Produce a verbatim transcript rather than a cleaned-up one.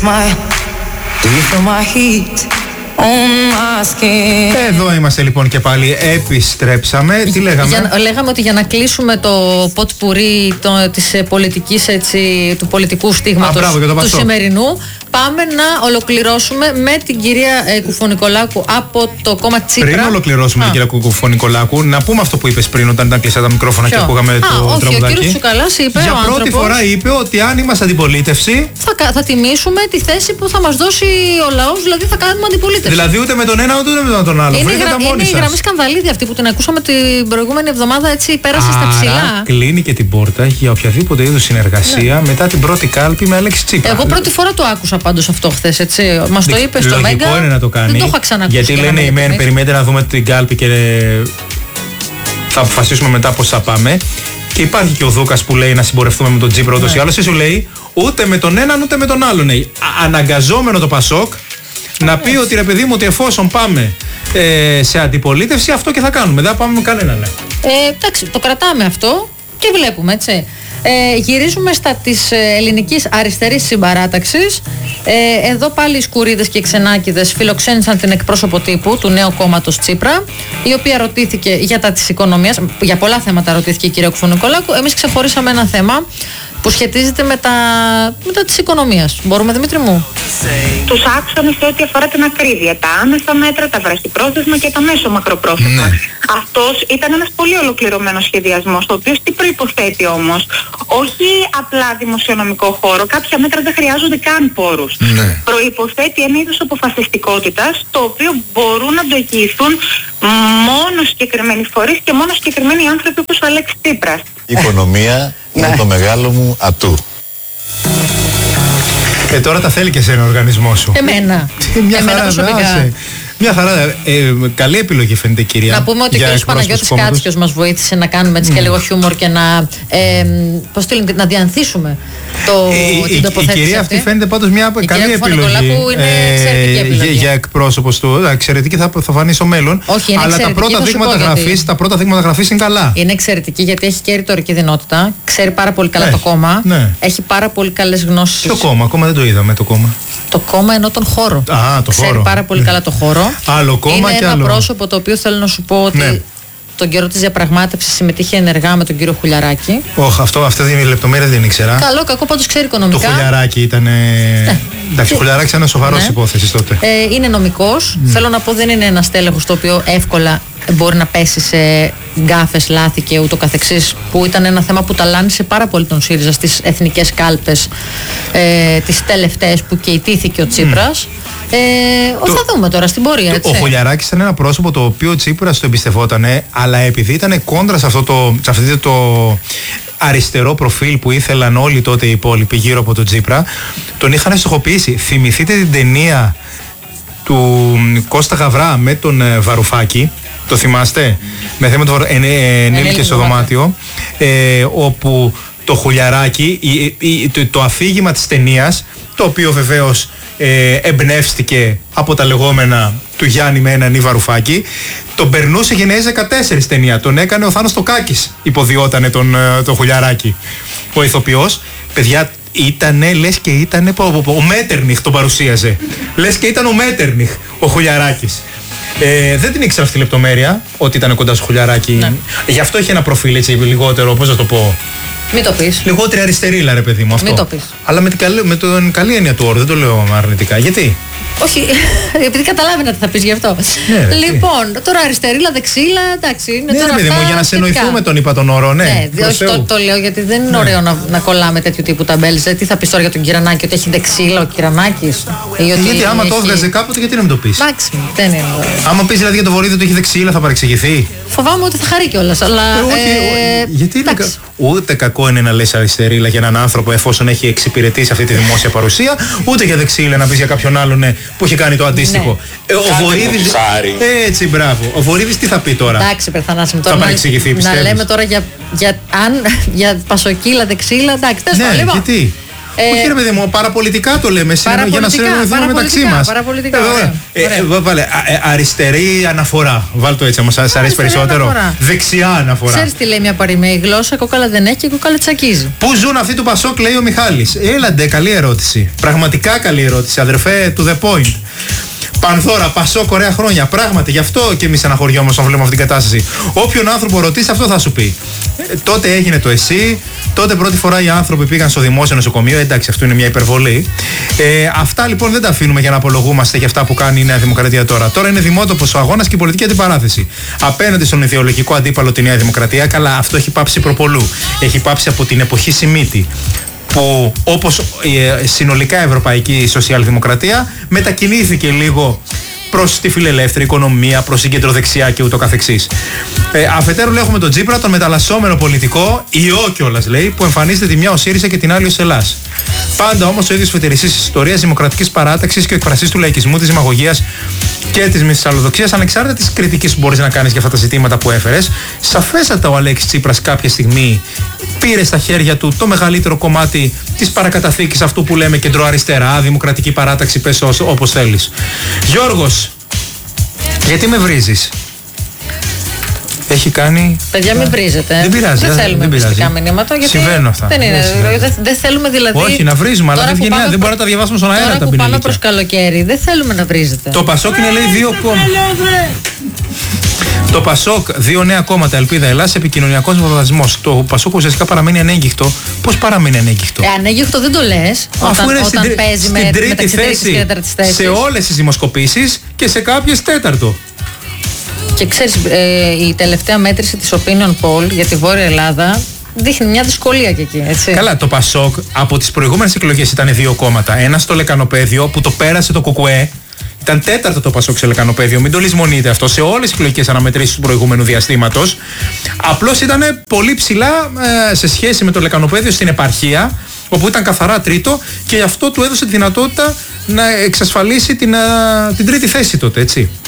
Εδώ είμαστε λοιπόν και πάλι, επιστρέψαμε. Τι λέγαμε? Για, λέγαμε ότι για να κλείσουμε το ποτπουρί το, της πολιτικής, έτσι, του πολιτικού στίγματος του σημερινού, πάμε να ολοκληρώσουμε με την κυρία ε, Κουφωνικολάκου από το κόμμα Τσίπρα. Πριν ολοκληρώσουμε την κυρία Κουφωνικολάκου, να πούμε αυτό που είπες πριν όταν ήταν κλειστά τα μικρόφωνα. Ποιο? Και ακούγαμε Α, το όχι, τραγουδάκι. Ο κύριος Τσουκαλάς είπε, για ο πρώτη άνθρωπος, φορά είπε ότι αν είμαστε αντιπολίτευση θα, θα τιμήσουμε τη θέση που θα μας δώσει ο λαός, δηλαδή θα κάνουμε αντιπολίτευση. Δηλαδή ούτε με τον ένα ούτε με τον άλλο. Είναι, γρα, είναι η γραμμή σκανδαλίδη αυτή που την ακούσαμε την προηγούμενη εβδομάδα, έτσι πέρασε Άρα, στα ψηλά. Κλείνει και την πόρτα για οποιαδήποτε είδους συνεργασία ναι. μετά την πρώτη κάλπη με Αλέξη Τσίπρα. Εγώ πρώτη φορά το άκουσα πάντως αυτό χθες, έτσι. Μας το είπε στο Μέγκα. Λογικό είναι να το κάνει. Δεν το είχα ξανακούσει. Γιατί λένε οι μεν, περιμένετε να δούμε την κάλπη και θα αποφασίσουμε μετά πώς θα πάμε. Και υπάρχει και ο Δούκας που λέει να συμπορευτούμε με τον Τσίπρα ούτως ή άλλως. Εσύ σου λέει ούτε με τον έναν ούτε με τον άλλον. Αναγκαζόμενο το Πασόκ να πει ότι ρε παιδί μου, ότι εφόσον πάμε ε, σε αντιπολίτευση, αυτό και θα κάνουμε. Δεν θα πάμε με κανέναν. Ε, εντάξει, το κρατάμε αυτό και βλέπουμε, έτσι. Ε, γυρίζουμε στα της ελληνικής αριστερής συμπαράταξης. Ε, εδώ πάλι οι Σκουρίδες και οι Ξενάκηδες φιλοξένησαν την εκπρόσωπο τύπου του νέου κόμματος Τσίπρα, η οποία ρωτήθηκε για τα της οικονομίας. Για πολλά θέματα ρωτήθηκε η κυρία Κουφωνικολάκου. Εμείς ξεχωρίσαμε ένα θέμα που σχετίζεται με τα, με τα της οικονομίας. Μπορούμε, Δημήτρη μου? Τους άξονες σε ό,τι αφορά την ακρίβεια, τα άμεσα μέτρα, τα βραχυπρόθεσμα και τα μέσο μακροπρόθεσμα. Ναι. Αυτός ήταν ένας πολύ ολοκληρωμένος σχεδιασμός, το οποίο τι προϋποθέτει όμως? Όχι απλά δημοσιονομικό χώρο, κάποια μέτρα δεν χρειάζονται καν πόρους. Ναι. Προϋποθέτει ένα είδος αποφασιστικότητας, το οποίο μπορούν να το εγγυηθούν μόνο συγκεκριμένοι φορείς και μόνο συγκεκριμένοι άνθρωποι όπως ο Αλέξης Τσίπρας. Η οικονομία είναι το μεγάλο μου ατού. Ε, τώρα τα θέλει και σε ένα οργανισμό σου. Εμένα. Μια Εμένα χαρά, προσωπικά. Μια χαρά. Ε, καλή επιλογή φαίνεται, κυρία. Να πούμε ότι ο κ. Παναγιώτης Κάτσιος μας βοήθησε να κάνουμε έτσι mm. και λίγο χιούμορ και να, ε, πώς το λένε, να διανθίσουμε το, η, την τοποθέτηση. Η κυρία αυτή, αυτή φαίνεται πάντως μια η καλή επιλογή. Είναι ε, επιλογή. Για, για εκπρόσωπος του. Εξαιρετική θα, θα φανεί στο μέλλον. Όχι, είναι αλλά τα πρώτα, δείγματα γραφής, τα πρώτα δείγματα γραφής είναι καλά. Είναι εξαιρετική γιατί έχει και ρητορική δυνότητα. Ξέρει πάρα πολύ καλά έχει, το κόμμα. Ναι. Έχει πάρα πολύ καλές γνώσεις. Ποιο κόμμα? Ακόμα δεν το είδαμε το κόμμα. Το κόμμα ενώ τον χώρο. Α, το Ξέρει χώρο. πάρα πολύ καλά το χώρο. Άλλο κόμμα είναι και ένα άλλο. πρόσωπο το οποίο θέλω να σου πω ότι ναι. τον καιρό της διαπραγμάτευσης συμμετείχε ενεργά με τον κύριο Χουλιαράκη. Όχι, αυτό, αυτή την λεπτομέρεια δεν ήξερα. Καλό, κακό, πάντως ξέρει οικονομικά. Το Χουλιαράκη ήταν. Ναι. Εντάξει, ο Χουλιαράκης ήταν σοβαρός ναι. υπόθεση τότε. Ε, είναι νομικός. Mm. Θέλω να πω, δεν είναι ένας τέλεχος το οποίο εύκολα μπορεί να πέσει σε γκάφες, λάθη και ούτω καθεξής, που ήταν ένα θέμα που ταλάνισε πάρα πολύ τον ΣΥΡΙΖΑ στις εθνικές κάλπες ε, τις τελευταίες που και ητήθηκε ο Τσίπρας. Mm. Ε, το, θα δούμε τώρα στην πορεία. Έτσι. Ο Χουλιαράκης ήταν ένα πρόσωπο το οποίο ο Τσίπρας το εμπιστευότανε, αλλά επειδή ήταν κόντρα σε αυτό το, σε αυτό το αριστερό προφίλ που ήθελαν όλοι τότε οι υπόλοιποι γύρω από τον Τσίπρα, τον είχαν στοχοποιήσει. Θυμηθείτε την ταινία του Κώστα Γαβρά με τον ε, Βαρουφάκη, το θυμάστε, με θέμα το ενήλικες στο δωμάτιο, ε, όπου το Χουλιαράκι, η, η, το, το αφήγημα της ταινίας, το οποίο βεβαίως ε, εμπνεύστηκε από τα λεγόμενα του Γιάννη με έναν ή Βαρουφάκη, τον περνούσε γενναίες δεκατέσσερα ταινία. Τον έκανε ο Θάνος Τοκάκης, υποδιότανε τον το Χουλιαράκι. Ο ηθοποιός, παιδιά, ήτανε, λες και ήτανε, ο Μέτερνιχ τον παρουσίαζε. Λες και ήταν ο Μέτερνιχ, ο Χουλιαράκης. Ε, δεν την ήξερα αυτή τη λεπτομέρεια, ότι ήταν κοντά στο Χουλιαράκι. Ναι. Γι' αυτό είχε ένα προφίλ έτσι λιγότερο, πώς να το πω. Μην το πεις. Λιγότερη αριστερίλα, ρε παιδί μου, αυτό. Μην το πεις. Αλλά με την καλή, με την καλή έννοια του όρου, δεν το λέω αρνητικά. Γιατί? Όχι, επειδή καταλάβαινα τι θα πεις γι' αυτό. Ναι, λοιπόν, τι? Τώρα αριστερίλα, δεξίλα, εντάξει. Είναι ναι, τώρα παιδί μου, για να σε εννοηθούμε τον είπα τον όρο, ναι. Ναι, όχι, το, το λέω γιατί δεν είναι ναι. ωραίο να, να κολλάμε τέτοιου τύπου ταμπέλες. Τι θα πεις τώρα για τον Κυρανάκη, ότι έχει δεξίλα ο Κυρανάκης? Γιατί άμα έχει... το έβγαζε κάποτε, γιατί να μην το πεις? Εντάξει, δεν είναι. Άμα πεις δηλαδή για το Βορύδι ότι έχει δεξίλα, θα παρεξηγηθεί. Φοβάμαι ότι θα χαρεί κιόλας. Αλλά. Ε, όχι, ε, γιατί είναι κα... Ούτε κακό είναι να λες αριστερίλα για έναν άνθρωπο εφόσον έχει εξυπηρετήσει αυτή τη δημόσια παρουσία, ούτε για δεξίλα να πεις για κάποιον άλλον ναι, που έχει κάνει το αντίστοιχο. Ναι. Ε, ο Βορύδης. Έτσι, μπράβο. Ο Βορύδης τι θα πει τώρα? Εντάξει, Περθανάση μου τώρα. Θα παρεξηγηθεί, πιστεύεις? Να λέμε τώρα για, για, αν, για πασοκύλα, δεξίλα, εντάξει. Ναι, γιατί? Ε, Όχι, ρε παιδί μου, παραπολιτικά το λέμε σήμερα για να συνεννοηθούμε μεταξύ μας. Παραπολιτικά. Ε, ε, βάλε, α, ε, αριστερή αναφορά. Βάλ το έτσι, μας αρέσει περισσότερο. Αναφορά. Δεξιά αναφορά. Ξέρεις τι λέει μια παροιμία, η γλώσσα κόκαλα δεν έχει και κόκαλα τσακίζει. Πού ζουν αυτοί του Πασόκ, λέει ο Μιχάλης. Έλαντε, καλή ερώτηση. Πραγματικά καλή ερώτηση, αδερφέ, to the point. Πανθώρα, Πασόκ, ωραία χρόνια. Πράγματι, γι' αυτό και εμείς αναχωριόμαστε όταν βλέπουμε αυτή την κατάσταση. Όποιον άνθρωπο ρωτήσει, αυτό θα σου πει. Ε, τότε έγινε το εσύ, τότε πρώτη φορά οι άνθρωποι πήγαν στο δημόσιο νοσοκομείο. Εντάξει, αυτό είναι μια υπερβολή. Ε, αυτά λοιπόν δεν τα αφήνουμε για να απολογούμαστε για αυτά που κάνει η Νέα Δημοκρατία τώρα. Τώρα είναι δημότοπος ο αγώνας και η πολιτική αντιπαράθεση. Απέναντι στον ιδεολογικό αντίπαλο τη Νέα Δημοκρατία, καλά, αυτό έχει πάψει προπολού. Έχει πάψει από την εποχή Σιμίτη, που όπως ε, συνολικά η ευρωπαϊκή σοσιαλδημοκρατία μετακινήθηκε λίγο προς τη φιλελεύθερη οικονομία, προς την κεντροδεξιά και ούτω καθεξής. Ε, αφετέρου έχουμε τον Τσίπρα, τον μεταλλασσόμενο πολιτικό, ιό κιόλας λέει, που εμφανίζεται τη μια ο ΣΥΡΙΖΑ και την άλλη ο ΣΕΛΑΣ. Πάντα όμως ο ίδιος φετηρισσής της ιστορίας, δημοκρατικής παράταξης και ο εκφραστής του λαϊκισμού, της δημαγωγίας και της μυσαλλοδοξίας, ανεξάρτητα της κριτικής που μπορείς να κάνεις για αυτά τα ζητήματα που έφερες. Σαφέστατα ο Αλέξης Τσίπρας κάποια στιγμή πήρε στα χέρια του το μεγαλύτερο κομμάτι της παρακαταθήκης, αυτού που λέμε κεντροαριστερά, δημοκρατική παράταξη, πες όπως θέλεις. Γιώργος, γιατί με βρίζεις? Έχει κάνει. Παιδιά, μην βρίζετε. Δεν πειράζει. Δεν θέλουμε μυστικά μηνύματα. Γιατί συμβαίνουν αυτά. Δεν, είναι, δεν, δεν θέλουμε δηλαδή. Όχι, να βρίζουμε, αλλά δεν βγαίνει. Δεν μπορούμε να τα διαβάσουμε στον αέρα τα πινελίκια. Τώρα που πάμε προς καλοκαίρι, δεν θέλουμε να βρίζετε. Το Πασόκ είναι λέει δύο κόμματα. Το Πασόκ, δύο νέα κόμματα, Ελπίδα Ελλάς, επικοινωνιακός βομβαρδισμός. Το Πασόκ ουσιαστικά παραμένει ανέγγιχτο. Πώς παραμένει ανέγγιχτο? Ε, ανέγγιχτο δεν το λες. Αφού όταν, είναι όταν στην, παίζει στην με, τρίτη θέση, θέση σε όλες τις δημοσκοπήσεις και σε κάποιες τέταρτο. Και ξέρεις, ε, η τελευταία μέτρηση της Opinion Poll για τη Βόρεια Ελλάδα δείχνει μια δυσκολία και εκεί, έτσι. Καλά, το Πασόκ από τις προηγούμενες εκλογές ήταν δύο κόμματα. Ένα στο Λεκανοπέδιο που το πέρασε το Κουκουέ. Ήταν τέταρτο το Πασόκ σε Λεκανοπέδιο. Μην το λησμονείτε αυτό σε όλες τις εκλογικές αναμετρήσεις του προηγούμενου διαστήματος. Απλώς ήταν πολύ ψηλά ε, σε σχέση με το Λεκανοπέδιο στην επαρχία, όπου ήταν καθαρά τρίτο και γι' αυτό του έδωσε τη δυνατότητα να εξασφαλίσει την, ε, την τρίτη θέση τότε, έτσι.